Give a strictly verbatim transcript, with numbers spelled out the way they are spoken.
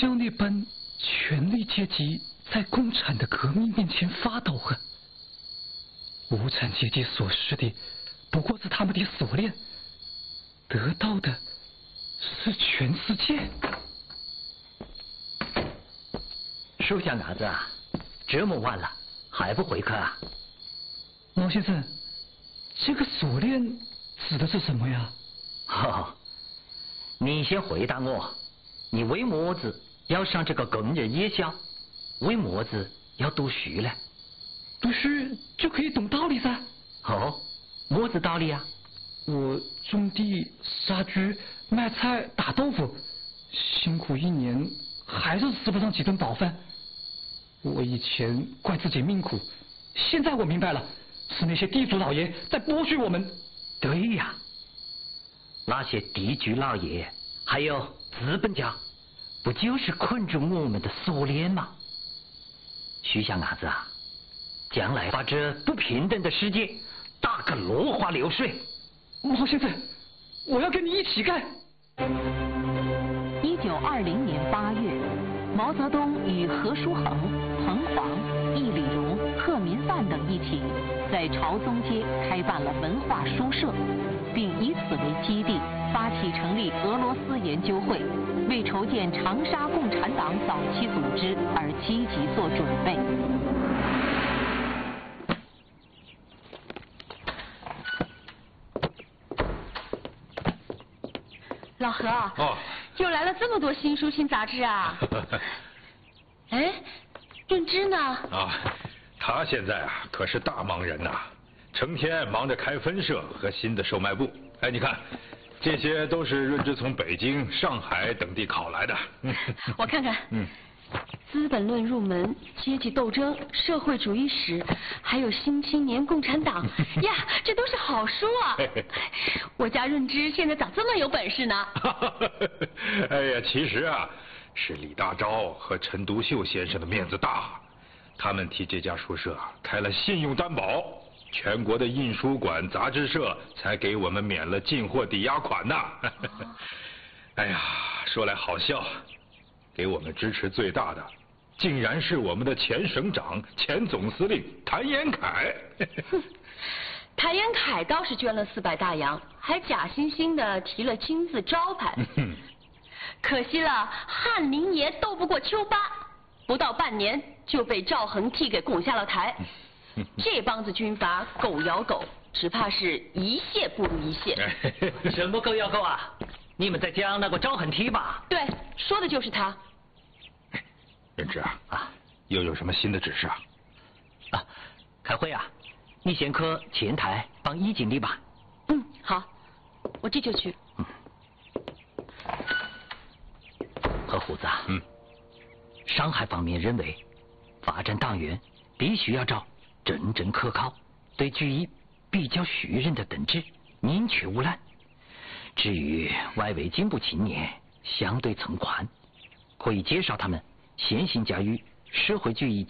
就那般权力阶级在共产的革命面前发抖啊！无产阶级所失的不过是他们的锁链，得到的是全世界。 属下伢子啊，这么晚了还不回去啊？ 毛先生，这个锁链指的是什么呀？ 哦，你先回答我，你为么子要上这个工人夜校？为么子要读书呢？ 读书就可以懂道理噻。 哦，么子道理啊？ 我种地、杀猪、卖菜、打豆腐，辛苦一年还是吃不上几顿饱饭。我以前怪自己命苦，现在我明白了，是那些地主老爷在剥削我们。 对呀，那些地主老爷还有资本家，不就是困住我们的锁链吗？许下伢子啊，将来把这不平等的世界打个落花流水。 毛先生，我要跟你一起干。 一九二零年八月，毛泽东与何书衡、彭黄、易礼荣、贺民范等一起，在朝宗街开办了文化书社，并以此为基地，发起成立俄罗斯研究会，为筹建长沙共产党早期组织而积极做准备。 老何， 哦， 又来了这么多新书新杂志啊！哎，润之呢？ 啊，他现在啊可是大忙人呐，成天忙着开分社和新的售卖部。哎，你看，这些都是润之从北京、上海等地考来的。 我看看。嗯。资本论入门、阶级斗争、社会主义史，还有新青年共产党呀，这都是好书啊！我家润之现在咋这么有本事呢？ 哎呀，其实啊，是李大钊和陈独秀先生的面子大，他们替这家书社开了信用担保，全国的印书馆、杂志社才给我们免了进货抵押款呢。哎呀，说来好笑，给我们支持最大的，竟然是我们的前省长、前总司令谭延闿。 谭延闿倒是捐了四百大洋，还假惺惺的提了金字招牌。可惜了，翰林爷斗不过丘巴，不到半年就被赵恒惕给拱下了台。这帮子军阀狗咬狗，只怕是一蟹不如一蟹。 什么狗咬狗啊？你们在讲那个赵恒惕吧？ 对，说的就是他。 润之啊，啊，又有什么新的指示啊？ 啊，开会啊，你先去前台帮易经理吧。 嗯，好，我这就去。 嗯。何胡子啊， 嗯， 上海方面认为，发展党员必须要找真正可靠、对主义比较熟稔的同志，宁缺毋滥。至于外围进步青年，相对从宽，可以介绍他们先行驾驭社会主义